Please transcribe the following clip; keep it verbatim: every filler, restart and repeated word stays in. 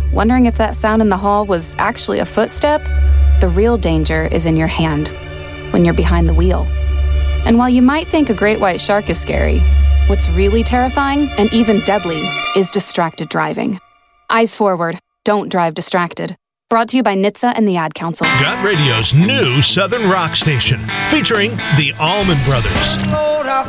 wondering if that sound in the hall was actually a footstep? The real danger is in your hand, when you're behind the wheel. And while you might think a great white shark is scary, what's really terrifying and even deadly is distracted driving. Eyes forward, don't drive distracted. Brought to you by N H T S A and the Ad Council. Got Radio's new Southern rock station, featuring the Allman Brothers.